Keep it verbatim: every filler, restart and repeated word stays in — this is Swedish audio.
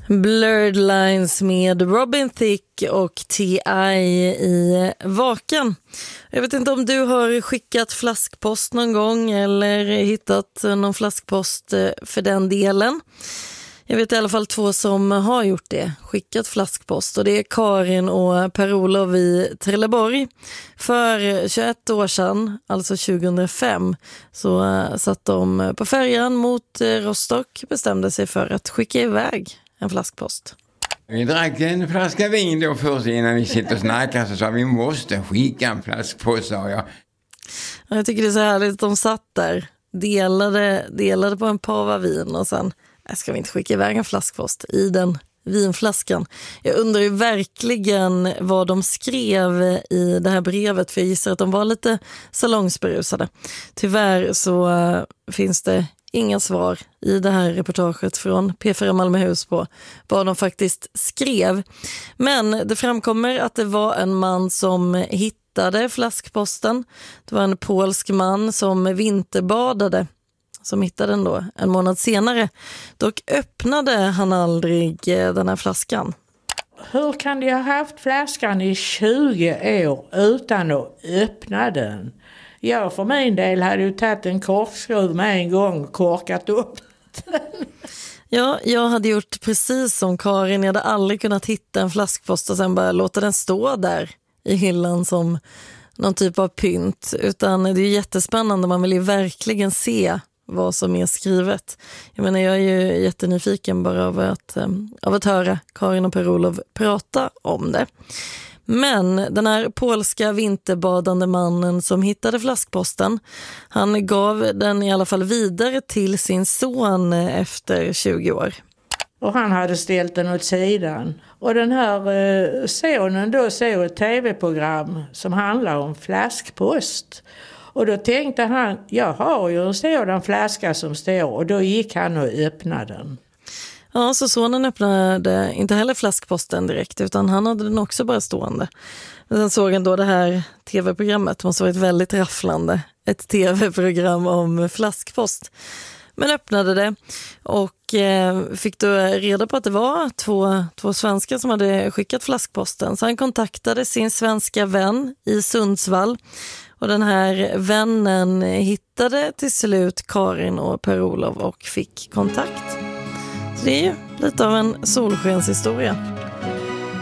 Blurred Lines med Robin Thicke och T I i Vaken. Jag vet inte om du har skickat flaskpost någon gång eller hittat någon flaskpost för den delen. Jag vet i alla fall två som har gjort det, skickat flaskpost, och det är Karin och Per-Olof i Trelleborg. För tjugoett år sedan, alltså tjugohundrafem, så satt de på färjan mot Rostock, bestämde sig för att skicka iväg en flaskpost. Vi drack en flaska vin då först innan vi sitter och snackar, så sa vi måste skicka en flaskpost, sa jag. Jag tycker det är så härligt att de satt där, delade, delade på en pava vin och sen ska vi inte skicka iväg en flaskpost i den vinflaskan. Jag undrar ju verkligen vad de skrev i det här brevet, för jag gissar att de var lite salongsberusade. Tyvärr så finns det inga svar i det här reportaget från P fyra Malmöhus på vad de faktiskt skrev. Men det framkommer att det var en man som hittade flaskposten. Det var en polsk man som vinterbadade som hittade den då en månad senare. Dock öppnade han aldrig den här flaskan. Hur kan de ha haft flaskan i tjugo år utan att öppna den? Jag för min del hade ju tagit en korkskruv med en gång och korkat upp den. Ja, jag hade gjort precis som Karin. Jag hade aldrig kunnat hitta en flaskpost och sen bara låta den stå där i hyllan som någon typ av pynt. Utan det är jättespännande, man vill ju verkligen se vad som är skrivet. Jag menar, jag är ju jättenyfiken bara av att, av att höra Karin och Per-Olof prata om det. Men den här polska vinterbadande mannen som hittade flaskposten, han gav den i alla fall vidare till sin son efter tjugo år. Och han hade ställt den åt sidan. Och den här eh, sonen då såg ett tv-program som handlar om flaskpost. Och då tänkte han, jag har ju en sådan flaska som står, och då gick han och öppnade den. Ja, så sonen öppnade inte heller flaskposten direkt, utan han hade den också bara stående. Men sen såg han då det här tv-programmet, det måste varit väldigt rafflande, ett tv-program om flaskpost. Men öppnade det och eh, fick då reda på att det var två, två svenskar som hade skickat flaskposten. Så han kontaktade sin svenska vän i Sundsvall. Och den här vännen hittade till slut Karin och Per-Olof och fick kontakt. Så det är ju lite av en solskenshistoria.